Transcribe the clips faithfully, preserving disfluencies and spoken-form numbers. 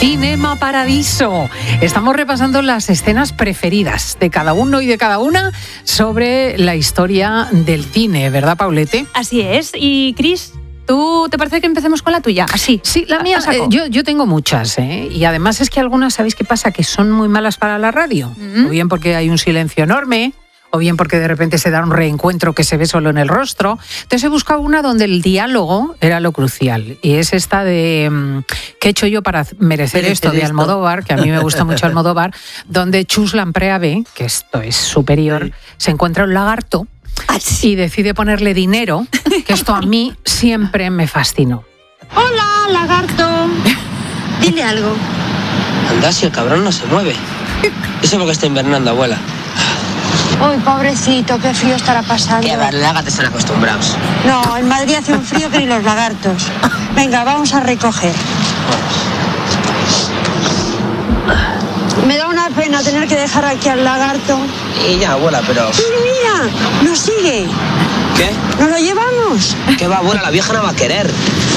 Cinema Paradiso. Estamos repasando las escenas preferidas de cada uno y de cada una sobre la historia del cine, ¿verdad, Paulete? Así es. Y, Cris, ¿tú te parece que empecemos con la tuya? Así. Sí, la mía, eh, yo, yo tengo muchas, ¿eh? Y además es que algunas, ¿sabéis qué pasa? Que son muy malas para la radio. Mm-hmm. O bien porque hay un silencio enorme, o bien porque de repente se da un reencuentro que se ve solo en el rostro. Entonces he buscado una donde el diálogo era lo crucial. Y es esta de ¿qué he hecho yo para merecer Merece esto? De esto. Almodóvar, que a mí me gusta mucho Almodóvar, donde Chus Lampreave, que esto es superior, sí. se encuentra un lagarto y decide ponerle dinero, que esto a mí siempre me fascinó. Hola, lagarto. Dile algo. Anda, si el cabrón no se mueve. Eso porque está invernando, abuela. Uy, pobrecito, qué frío estará pasando. Que los lagartos están acostumbrados. No, en Madrid hace un frío que ni los lagartos. Venga, vamos a recoger. Me da una pena tener que dejar aquí al lagarto. Y ya, abuela, pero... Mira, mira, nos sigue. ¿Qué? ¿Nos lo llevamos? ¿Qué va, abuela? La vieja no va a querer.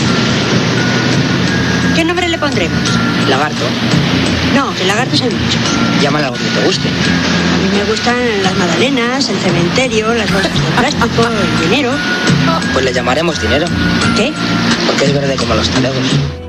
¿Qué nombre le pondremos? Lagarto. No, que lagarto es el bicho. Llámale algo que te guste. A mí me gustan las magdalenas, el cementerio, las bolsas de plástico, el dinero. Pues le llamaremos dinero. ¿Qué? Porque es verde como los talegos.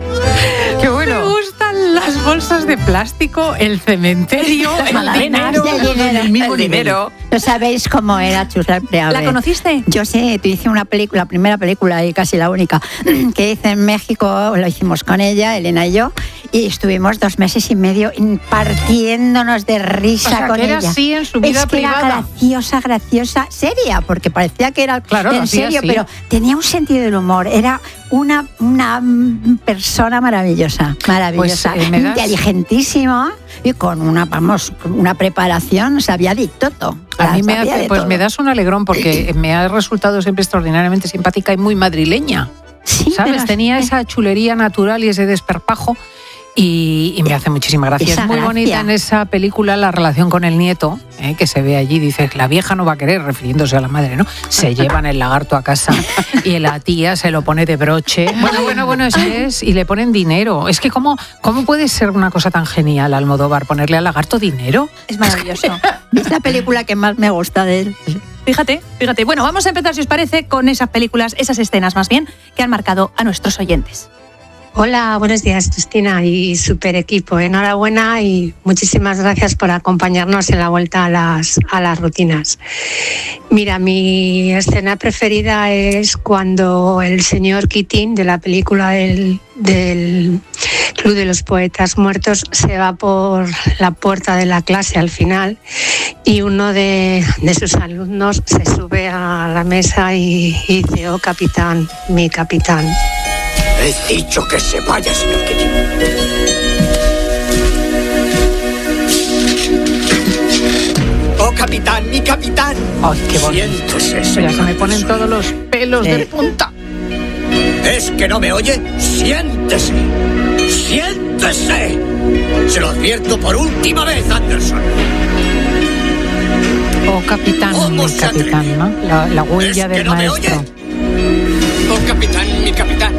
¡Qué bueno! Me gustan las bolsas de plástico, el cementerio, las el magdalenas, dinero, el dinero, el mismo el dinero. No sabéis cómo era Chus Lampreave. ¿La conociste? Yo sí, hice una película, la primera película y casi la única que hice en México, lo hicimos con ella, Elena y yo, y estuvimos dos meses y medio partiéndonos de risa o sea, con que era ella. Así en su vida es que privada. Era graciosa, graciosa, seria, porque parecía que era claro, en serio, pero tenía un sentido del humor. Era una, una persona maravillosa, maravillosa, pues, eh, ¿me das? inteligentísima y con una, vamos, una preparación, sabía de todo. A mí me hace, pues todo. Me das un alegrón porque me ha resultado siempre extraordinariamente simpática y muy madrileña. Sí, ¿sabes? Tenía esa chulería natural y ese desparpajo. Y, y me hace muchísima gracia. Esa es muy gracia. bonita en esa película la relación con el nieto, ¿eh? Que se ve allí. Dice, la vieja no va a querer, refiriéndose a la madre, ¿no? Se llevan el lagarto a casa y la tía se lo pone de broche. Bueno, bueno, bueno, es que es. Y le ponen dinero. Es que ¿cómo, cómo puede ser una cosa tan genial, Almodóvar, ponerle al lagarto dinero? Es maravilloso. Es la película que más me gusta de él. Fíjate, fíjate. Bueno, vamos a empezar, si os parece, con esas películas, esas escenas más bien, que han marcado a nuestros oyentes. Hola, buenos días, Cristina y super equipo. Enhorabuena y muchísimas gracias por acompañarnos en la vuelta a las, a las rutinas. Mira, mi escena preferida es cuando el señor Keating, de la película del, del Club de los Poetas Muertos, se va por la puerta de la clase al final y uno de, de sus alumnos se sube a la mesa y, y dice, oh capitán, mi capitán. He dicho que se vaya, señor Keating. ¡Oh, capitán, mi capitán! ¡Ay, qué bonito! Siéntese, señor. Ya se me ponen todos los pelos eh. de punta. ¿Es que no me oye? ¡Siéntese! ¡Siéntese! Se lo advierto por última vez, Anderson. Oh, capitán, mi capitán, ¿no? La, la huella ¿Es del que no maestro. Me oye? ¡Oh, capitán, mi capitán!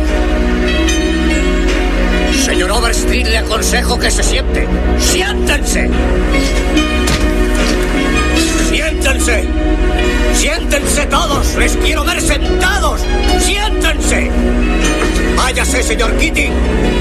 Señor Overstreet, le aconsejo que se siente. ¡Siéntense! ¡Siéntense! ¡Siéntense todos! ¡Les quiero ver sentados! ¡Siéntense! ¡Váyase, señor Keating!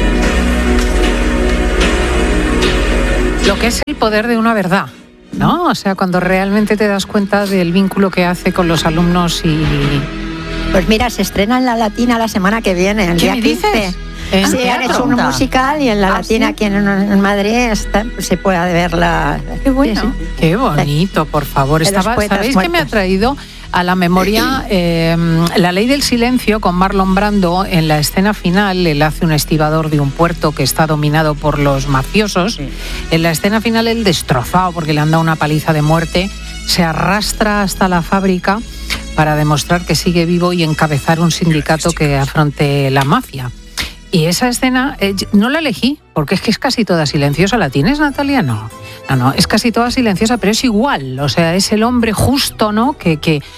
Lo que es el poder de una verdad, ¿no? O sea, cuando realmente te das cuenta del vínculo que hace con los alumnos y... Pues mira, se estrena en La Latina la semana que viene, el ¿Qué día me quince. dices? Sí, han hecho un musical y en La ¿Ah, Latina, sí? aquí en, en Madrid, está, se puede verla. Qué bueno. Sí, sí. Qué bonito, por favor. Estaba, ¿sabéis qué me ha traído a la memoria? Eh, La Ley del Silencio, con Marlon Brando. En la escena final, él hace un estibador de un puerto que está dominado por los mafiosos. Sí. En la escena final, él destrozado porque le han dado una paliza de muerte, se arrastra hasta la fábrica para demostrar que sigue vivo y encabezar un sindicato que afronte la mafia. Y esa escena eh, no la elegí, porque es que es casi toda silenciosa. ¿La tienes, Natalia? No, no, no, es casi toda silenciosa, pero es igual. O sea, es el hombre justo, ¿no? Que, que,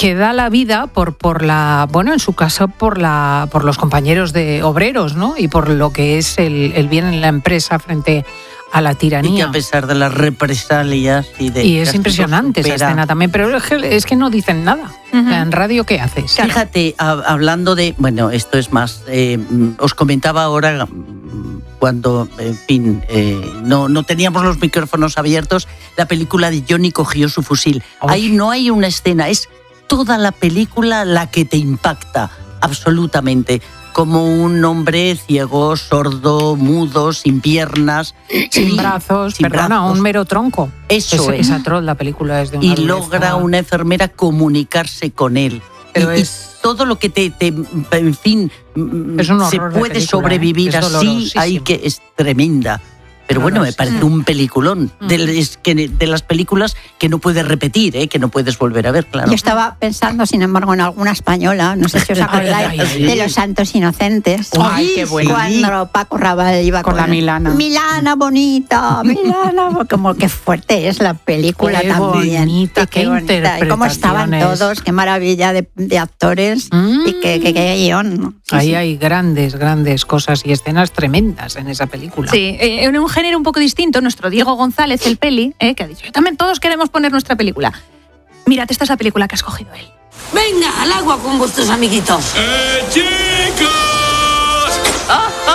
que da la vida por, por la, bueno, en su caso, por la, por los compañeros de obreros, ¿no? Y por lo que es el, el bien en la empresa frente a la tiranía. Y que a pesar de las represalias y de... Y es impresionante esa escena también, pero es que, es que no dicen nada. Uh-huh. O sea, en radio, ¿qué haces? Fíjate, a, hablando de... Bueno, esto es más... Eh, os comentaba ahora... cuando, en fin, eh, no, no teníamos los micrófonos abiertos, la película de Johnny cogió su fusil. Oh. Ahí no hay una escena, es toda la película la que te impacta, absolutamente. Como un hombre ciego, sordo, mudo, sin piernas, sin sí, brazos, sin perdona, brazos. Un mero tronco. Eso es. Esa troll, la película es de una Y dureza. Logra una enfermera comunicarse con él. Pero y, es... y todo lo que te, te en fin, es un se puede película, sobrevivir ¿eh? Es así, hay que es tremenda. Pero bueno, me parece un peliculón mm. de, es que de las películas que no puedes repetir, ¿eh? Que no puedes volver a ver, claro. Yo estaba pensando, sin embargo, en alguna española, no sé si os acordáis, ay, ay, ay. de Los Santos Inocentes. Ay, qué bueno. Cuando Paco Rabanne iba con, con la Milana. Milana bonita, Milana, como que fuerte es la película qué también. Bonita, qué, qué bonita, y cómo estaban todos, qué maravilla de, de actores mm. y qué, qué, qué guión, ¿no? Sí, Ahí sí. hay grandes, grandes cosas y escenas tremendas en esa película. Sí, eh, en un género un poco distinto, nuestro Diego González, el peli, eh, que ha dicho, yo también todos queremos poner nuestra película. Mírate, esta es la película que ha escogido él. Venga, al agua con vuestros amiguitos. ¡Eh, chicos! ¡Ah, ah,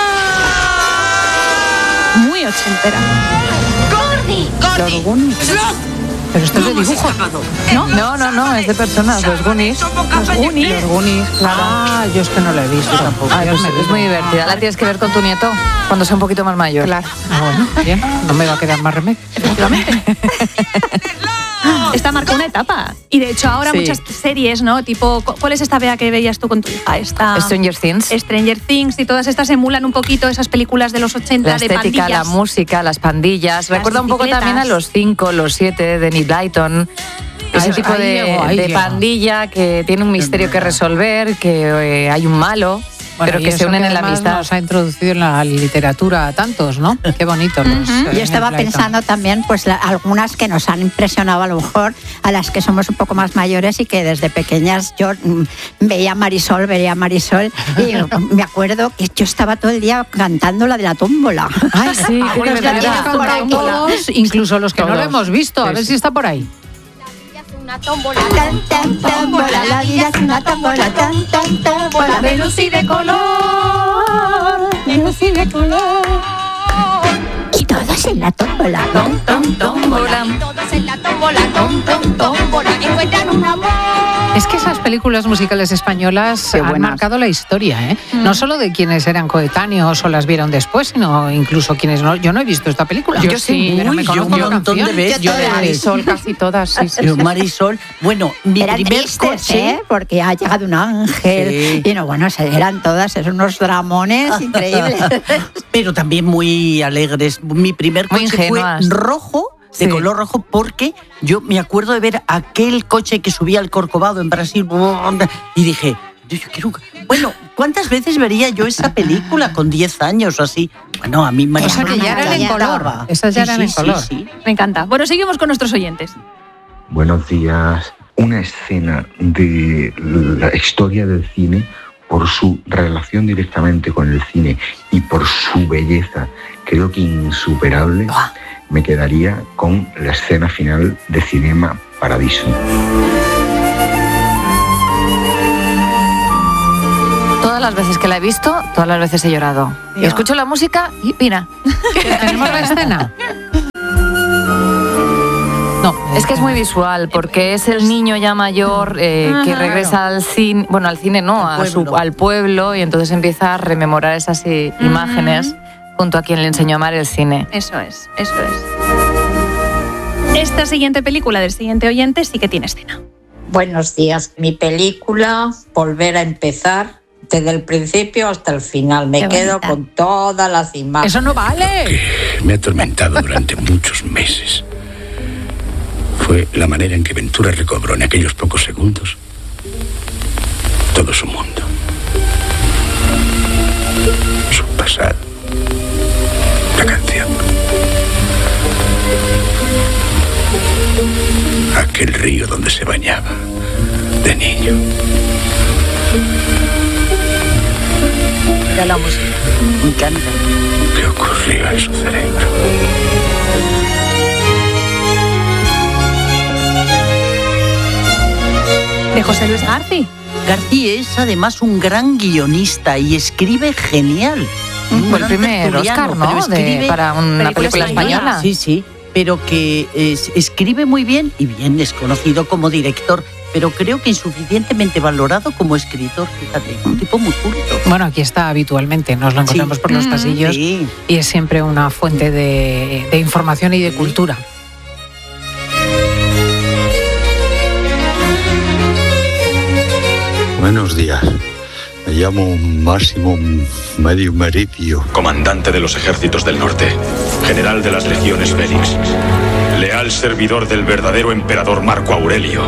ah! Muy ochentera. ¡Gordi! ¡Gordi! Pero esto es de dibujo. ¿No? No, no, no, es de personas, los Goonies. Los Goonies. Los Goonies, claro. Ah, yo es que no la he visto tampoco. Ah, pues es muy divertida. La tienes que ver con tu nieto cuando sea un poquito más mayor. Claro. Ah, bueno, bien. No me va a quedar más remedio. Efectivamente. Esta marca una etapa. Y de hecho ahora sí. muchas series, ¿no? Tipo, ¿cuál es esta vea que veías tú con tu hija? Esta Stranger Things. Stranger Things y todas estas emulan un poquito esas películas de los ochenta, la estética, de pandillas. La música, las pandillas. Las Recuerda un poco también a los cinco, los siete de Nick Blyton. Ese tipo ahí de, llego, ahí de llego. pandilla que tiene un misterio que resolver, que eh, hay un malo. Bueno, pero que se unen que en la amistad. Nos ha introducido en la literatura a tantos, ¿no? Qué bonito. Uh-huh. los, eh, Yo estaba pensando también, pues la, algunas que nos han impresionado a lo mejor, a las que somos un poco más mayores y que desde pequeñas yo mm, veía Marisol, veía Marisol y me acuerdo que yo estaba todo el día cantando la de la tómbola. Ay, sí, ah, que la la todos, incluso los que todos. No lo hemos visto. A ver si está por ahí. Una tómbola, tan, tan, tómbola, la vida es una tómbola, tan, tan, tómbola, de luz y de color, de luz y de color. Y todos en la tómbola, tom, tom, tómbola, y todos en la tómbola, tom, tom, tómbola, encuentran un amor. Es que esas películas musicales españolas Qué han buenas. marcado la historia, ¿eh? Mm. No solo de quienes eran coetáneos o las vieron después, sino incluso quienes no. Yo no he visto esta película. Yo sí, pero me uy, conozco yo un la montón canción. de veces. Yo de Marisol casi todas, sí, sí. Yo Marisol, bueno, mi eran primer tristes, coche, ¿eh? Porque ha llegado un ángel Sí. y no, bueno, eran todas, eran unos dramones increíbles. pero también muy alegres. Mi primer Muy coche fue ingenuas. rojo, de Sí. color rojo, porque yo me acuerdo de ver aquel coche que subía al Corcovado en Brasil y dije, yo, yo quiero... Bueno, ¿cuántas veces vería yo esa película con diez años o así? Bueno, a mí me O sea, que ya eran en color. Esas ya Sí, eran sí, en color. sí, sí. Me encanta. Bueno, seguimos con nuestros oyentes. Buenos días. Una escena de la historia del cine por su relación directamente con el cine y por su belleza, creo que insuperable, me quedaría con la escena final de Cinema Paradiso. Todas las veces que la he visto, todas las veces he llorado. Y escucho la música y mira. ¿Tenemos la escena? No, Es que es muy visual, porque es el niño ya mayor eh, que Ajá. regresa al cine, bueno, al cine no, Al a su, pueblo. al pueblo, y entonces empieza a rememorar esas i- Ujú. imágenes junto a quien le enseñó a amar el cine. Eso es, eso es. Esta siguiente película del siguiente oyente sí que tiene escena. Buenos días. Mi película, Volver a empezar, desde el principio hasta el final. Me Qué quedo bonita. con todas las imágenes. eso no vale. Me ha atormentado durante muchos meses. Fue la manera en que Ventura recobró en aquellos pocos segundos todo su mundo. Su pasado. La canción. Aquel río donde se bañaba. Aurelio. Ya la música. Me encanta. ¿Qué ocurrió en su cerebro? De José Luis García. García es además un gran guionista y escribe genial. Fue el primer Oscar, ¿no? De, para una película española. Sí, sí, pero que es, escribe muy bien y bien es conocido como director, pero creo que insuficientemente valorado como escritor. Fíjate, un tipo muy culto. Bueno, aquí está habitualmente, nos lo encontramos sí. por los pasillos sí. y es siempre una fuente de, de información y de cultura. Buenos días. Me llamo Máximo Medio Meridio. Comandante de los ejércitos del norte, general de las legiones Félix, leal servidor del verdadero emperador Marco Aurelio,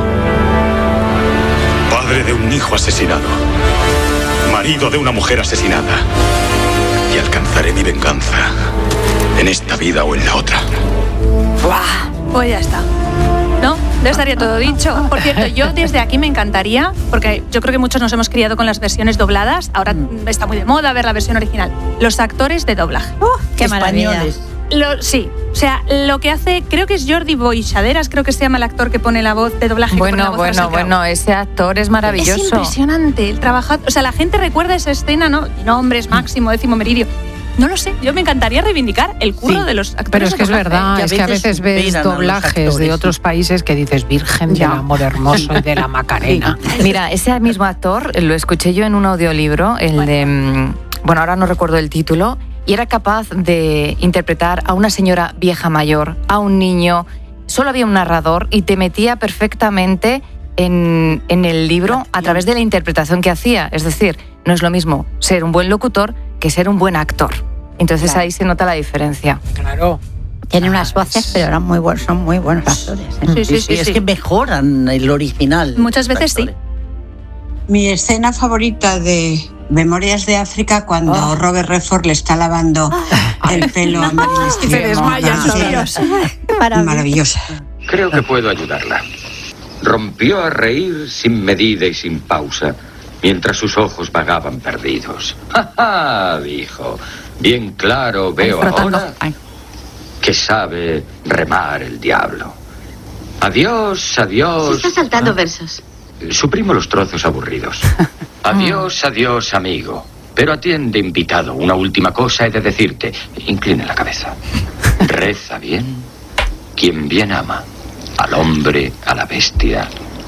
padre de un hijo asesinado, marido de una mujer asesinada, y alcanzaré mi venganza en esta vida o en la otra. ¡Buah! Pues ya está. ¿No? Ya estaría todo dicho. Por cierto, yo desde aquí me encantaría, porque yo creo que muchos nos hemos criado con las versiones dobladas, ahora está muy de moda ver la versión original. Los actores de doblaje. ¡Uh, qué maravilla! Lo, sí, o sea, lo que hace, creo que es Jordi Boixaderas, creo que se llama el actor que pone la voz de doblaje. Bueno, bueno, bueno, ese actor es maravilloso. Es impresionante el trabajo. O sea, la gente recuerda esa escena, ¿no? Nombres, Máximo, Décimo Meridio. No lo sé, yo me encantaría reivindicar el curro sí, de los actores. Pero es que es verdad, es que a veces ves doblajes de otros países que dices Virgen del Amor Hermoso y de la Macarena. Mira, ese mismo actor lo escuché yo en un audiolibro, el bueno. de, bueno, ahora no recuerdo el título, y era capaz de interpretar a una señora vieja mayor, a un niño, solo había un narrador y te metía perfectamente en, en el libro a través de la interpretación que hacía. Es decir, no es lo mismo ser un buen locutor que ser un buen actor. Entonces claro. ahí se nota la diferencia. Claro. Tienen unas voces, pero eran muy buenos, son muy buenos actores. ¿eh? Sí, sí, sí, sí, es sí. que mejoran el original. Muchas veces sí. Mi escena favorita de Memorias de África, cuando oh. Robert Redford le está lavando oh. el pelo a Meryl Streep. Se desmaya. Sí. Maravillosa. Creo que puedo ayudarla. Rompió a reír sin medida y sin pausa, mientras sus ojos vagaban perdidos. ¡Ja, ja! Dijo. Bien claro veo ahora que sabe remar el diablo. Adiós, adiós. Se está saltando ah. versos. Suprimo los trozos aburridos. Adiós, adiós, amigo. Pero atiende, invitado. Una última cosa he de decirte. Inclina la cabeza. Reza bien. Quien bien ama. Al hombre, a la bestia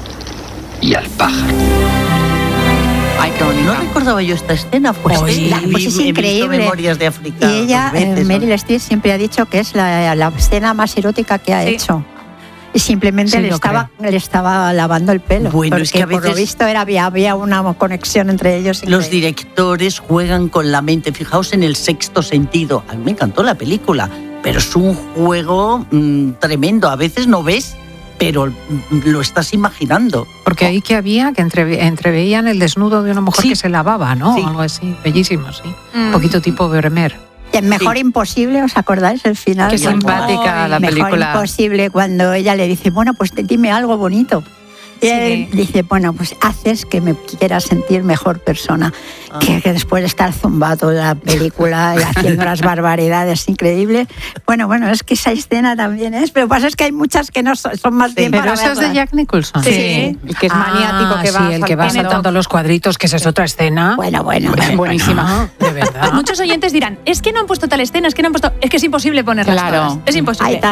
y al pájaro. Ay, qué bonito. No recordaba yo esta escena, pues, Oye, la, pues es increíble. Memorias de África. Y ella, veces, Meryl Streep, siempre ha dicho que es la, la escena más erótica que ha sí. hecho. Y simplemente sí, le, estaba, le estaba lavando el pelo. Bueno, porque es que a veces por lo visto era, había, había una conexión entre ellos. Increíble. Los directores juegan con la mente. Fijaos en El Sexto Sentido. A mí me encantó la película, pero es un juego mmm, tremendo. A veces no ves, pero lo estás imaginando. Porque ahí que había, que entre, entreveían el desnudo de una mujer sí. que se lavaba, ¿no? Sí. Algo así, bellísimo, sí. Mm. Un poquito tipo Vermeer. Mejor sí. Imposible, ¿os acordáis el final? Qué simpática la Mejor película. Mejor Imposible, cuando ella le dice, bueno, pues dime algo bonito. Y sí. él dice, bueno, pues haces que me quiera sentir mejor persona. Ah. Que, que después de estar zumbado la película y haciendo las barbaridades increíbles. Bueno, bueno, es que esa escena también es, pero pasa es que hay muchas que no son, son más sí, bien pero para esa es de Jack Nicholson. Sí, sí. El que es ah, maniático, que va, sí, el que va saltando los cuadritos, que esa es otra escena. Bueno, bueno. Bueno, buenísima, de verdad. Muchos oyentes dirán, es que no han puesto tal escena, es que no han puesto... Es que es imposible ponerlas claro. todas. Es imposible.